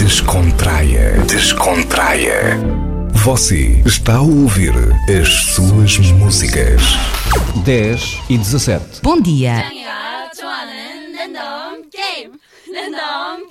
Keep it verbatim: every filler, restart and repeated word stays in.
Descontraia. Descontraia. Você está a ouvir as suas músicas. dez e dezassete. Bom dia. 짱이가 좋아하는 랜덤 게임 랜덤